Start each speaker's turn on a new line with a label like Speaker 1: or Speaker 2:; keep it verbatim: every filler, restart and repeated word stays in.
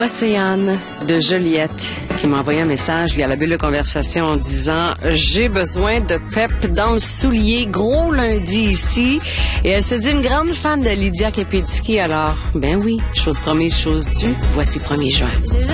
Speaker 1: Océane de Joliette qui m'a envoyé un message via la bulle de conversation en disant « J'ai besoin de pep dans le soulier, gros lundi ici. » Et elle se dit une grande fan de Lydia Kepedski. Alors, ben oui, chose promise, chose due, voici premier juin.